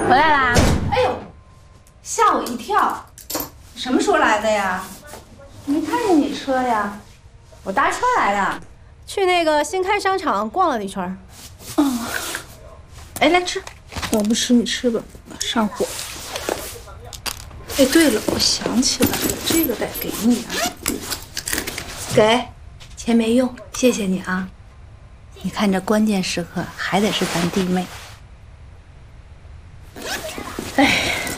回来啦！ 哎呦，吓我一跳！什么时候来的呀？没看见你车呀？ 我搭车来的，去那个新开商场逛了一圈。哎，来吃。 我不吃，你吃吧，上火。哎，对了，我想起来了，这个得给你啊。给，钱没用，谢谢你啊。你看这关键时刻还得是咱弟妹。 哎，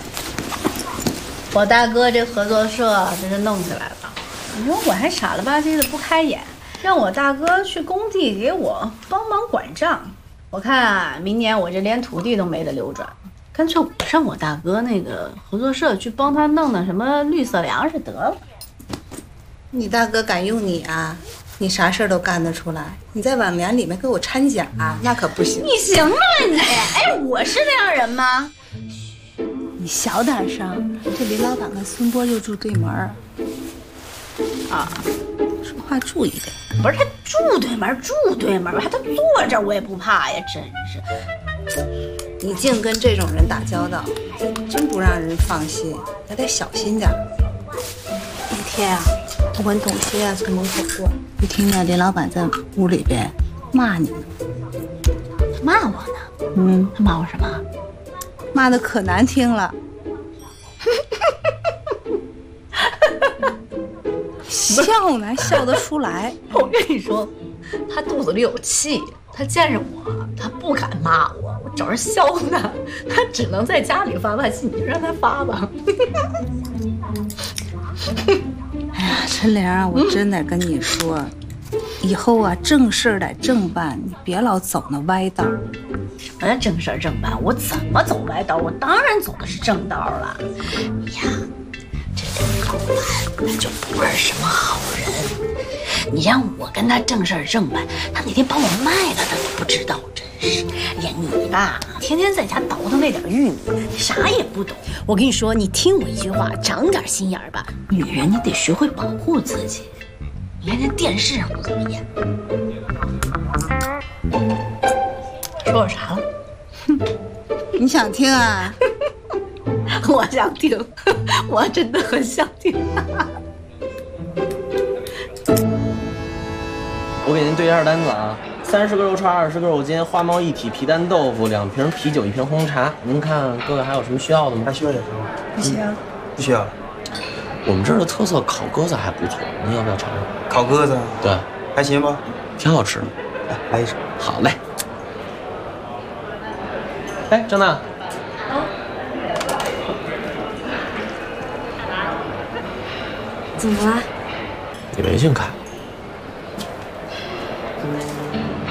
我大哥这合作社真是弄起来了。你说我还傻了吧唧的不开眼，让我大哥去工地给我帮忙管账。我看啊，明年我这连土地都没得流转，干脆我上我大哥那个合作社去帮他弄什么绿色粮食得了。 你大哥敢用你啊？你啥事儿都干得出来，你在网联里面给我掺假，那可不行。 你行吗你？哎，我是那样人吗？ 你小点声，这李老板跟孙波就住对门儿。啊，说话注意点。 不是他住对门，他坐这儿我也不怕呀，真是。 你净跟这种人打交道，真不让人放心，还得小心点。那天啊，我跟董卿啊从门口过，就听见林老板在屋里边骂你呢。 他骂我呢？他骂我什么？ 骂的可难听了。笑呢，笑得出来。 我跟你说，他肚子里有气，他见着我，他不敢骂我，我找人削呢，他只能在家里发信，你就让他发吧。 哎呀，陈玲啊，我真得跟你说，以后啊，正事得正办，你别老走那歪道。 什么正事正办？我怎么走歪道？我当然走的是正道了。呀，这老板他就不是什么好人。你让我跟他正事正办，他哪天把我卖了他都不知道，真是。哎呀，你吧，天天在家倒腾那点玉米，啥也不懂。我跟你说，你听我一句话，长点心眼儿吧。女人你得学会保护自己。你看那电视上都这么演。说我啥了？ 你想听啊？ 我想听，我真的很想听。 我给您对一下单子啊，30个肉串，20个肉筋，花毛一体，皮蛋豆腐，2瓶啤酒，1瓶红茶。您看各位还有什么需要的吗？ 还需要点什么？ 不行， 不需要。 我们这儿的特色烤鸽子还不错，您要不要尝尝？ 烤鸽子？ 对， 还行吧， 挺好吃的。 来一只。 好嘞。哎，郑娜。 怎么了？ 你微信开。